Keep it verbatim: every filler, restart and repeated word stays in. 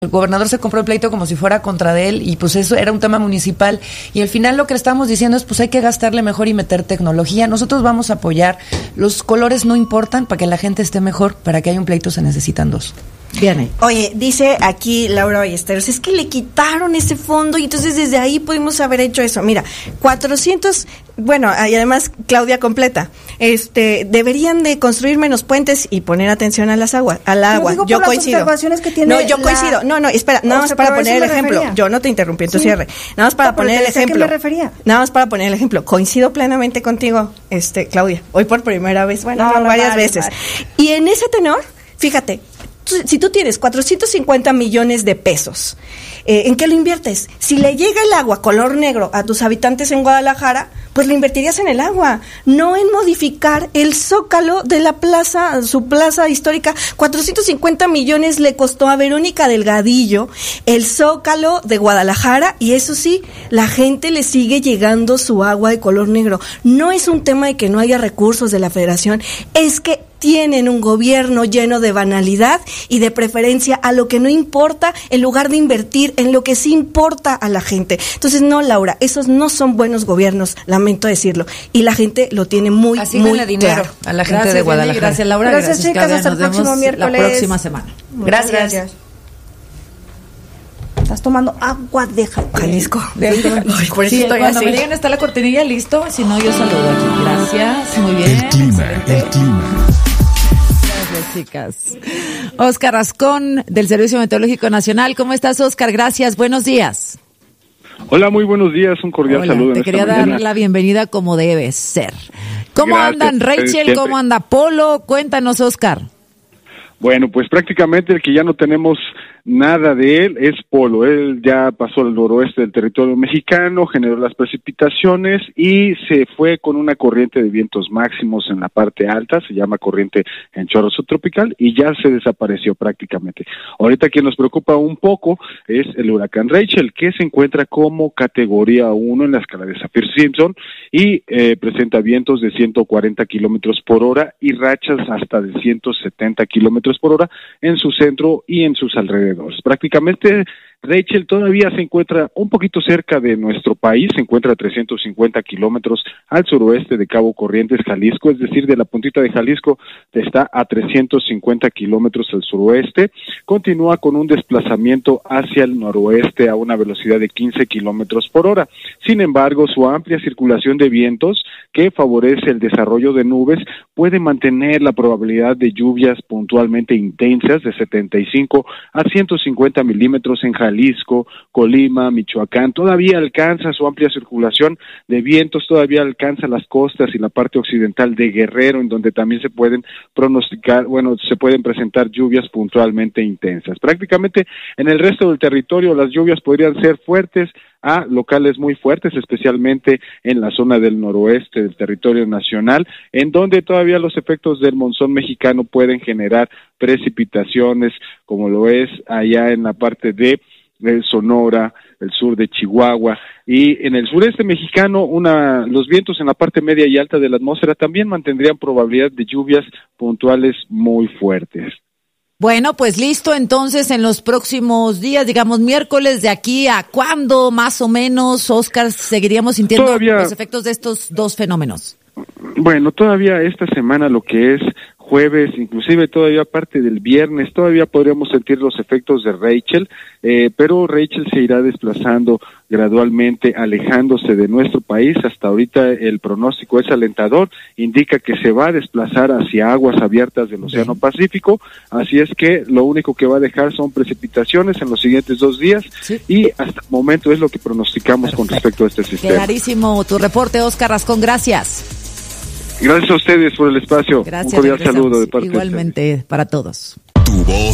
El gobernador se compró el pleito como si fuera contra de él y pues eso era un tema municipal y al final lo que le estamos diciendo es pues hay que gastarle mejor y meter tecnología. Nosotros vamos a apoyar, los colores no importan, para que la gente esté mejor, para que haya un pleito se necesitan dos. Bien. Oye, dice aquí Laura Ballesteros, es que le quitaron ese fondo y entonces desde ahí pudimos haber hecho eso. Mira, cuatrocientos, bueno, y además Claudia completa, este, deberían de construir menos puentes y poner atención a las aguas, al agua. Digo, yo coincido. Que tiene no, yo la... coincido. No, no, espera, nada o más sea, para poner el ejemplo. Refería. Yo no te interrumpí en tu sí. cierre. Nada más para no, poner el ejemplo. ¿A qué me refería? Nada más para poner el ejemplo. Coincido plenamente contigo, este, Claudia. Hoy por primera vez, bueno, no, no, no, varias vale, veces. vale. Y en ese tenor, fíjate, si tú tienes cuatrocientos cincuenta millones de pesos, eh, ¿en qué lo inviertes? Si le llega el agua color negro a tus habitantes en Guadalajara, pues lo invertirías en el agua, no en modificar el zócalo de la plaza, su plaza histórica. cuatrocientos cincuenta millones le costó a Verónica Delgadillo el zócalo de Guadalajara y eso sí, la gente le sigue llegando su agua de color negro. No es un tema de que no haya recursos de la Federación, es que tienen un gobierno lleno de banalidad y de preferencia a lo que no importa en lugar de invertir en lo que sí importa a la gente. Entonces, no, Laura, esos no son buenos gobiernos, lamento decirlo. Y la gente lo tiene muy, Así muy dinero claro. a la gente gracias, de Guadalajara. Jenny, gracias, Laura. Gracias, Gracias, chicas. Claudia. Hasta el Nos próximo vemos miércoles. la próxima semana. Gracias. gracias. Estás tomando agua de Jalisco. Ay, por eso Sí, estoy cuando así. me lleguen está la cortinilla, listo. Si no, yo saludo aquí. Gracias, muy bien. El clima, excelente. el clima. Gracias, chicas. Óscar Rascón, del Servicio Meteorológico Nacional. ¿Cómo estás, Óscar? Gracias, buenos días. Hola, muy buenos días, un cordial Hola, saludo. te en quería esta dar mañana. la bienvenida como debe ser. ¿Cómo Gracias, andan Rachel? siempre. ¿Cómo anda Polo? Cuéntanos, Óscar. Bueno, pues prácticamente el que ya no tenemos nada de él es Polo. Él ya pasó al noroeste del territorio mexicano, generó las precipitaciones y se fue con una corriente de vientos máximos en la parte alta, se llama corriente en chorro subtropical, y ya se desapareció prácticamente. Ahorita quien nos preocupa un poco es el huracán Rachel, que se encuentra como categoría uno en la escala de Saffir-Simpson y eh, presenta vientos de ciento cuarenta kilómetros por hora y rachas hasta de ciento setenta kilómetros por hora en su centro y en sus alrededores. Prácticamente Rachel todavía se encuentra un poquito cerca de nuestro país, se encuentra a trescientos cincuenta kilómetros al suroeste de Cabo Corrientes, Jalisco, es decir, de la puntita de Jalisco está a trescientos cincuenta kilómetros al suroeste, continúa con un desplazamiento hacia el noroeste a una velocidad de quince kilómetros por hora. Sin embargo, su amplia circulación de vientos, que favorece el desarrollo de nubes, puede mantener la probabilidad de lluvias puntualmente intensas de setenta y cinco a ciento cincuenta milímetros en Jalisco, Jalisco, Colima, Michoacán. Todavía alcanza su amplia circulación de vientos, todavía alcanza las costas y la parte occidental de Guerrero, en donde también se pueden pronosticar, bueno, se pueden presentar lluvias puntualmente intensas. Prácticamente en el resto del territorio las lluvias podrían ser fuertes a locales muy fuertes, especialmente en la zona del noroeste del territorio nacional, en donde todavía los efectos del monzón mexicano pueden generar precipitaciones, como lo es allá en la parte de de Sonora, el sur de Chihuahua, y en el sureste mexicano una, los vientos en la parte media y alta de la atmósfera también mantendrían probabilidad de lluvias puntuales muy fuertes. Bueno, pues listo, entonces en los próximos días, digamos miércoles, de aquí a cuándo más o menos, Óscar, seguiríamos sintiendo Todavía, los efectos de estos dos fenómenos. Bueno, todavía esta semana, lo que es jueves, inclusive todavía parte del viernes, todavía podríamos sentir los efectos de Rachel, eh, pero Rachel se irá desplazando gradualmente, alejándose de nuestro país. Hasta ahorita el pronóstico es alentador, indica que se va a desplazar hacia aguas abiertas del Océano Pacífico, así es que lo único que va a dejar son precipitaciones en los siguientes dos días, sí. Y hasta el momento es lo que pronosticamos. Perfecto. Con respecto a este sistema. Clarísimo tu reporte, Óscar Rascón, gracias. Gracias a ustedes por el espacio. Gracias, un cordial regresamos. saludo de parte Igualmente de ustedes. Para todos. Tu voz.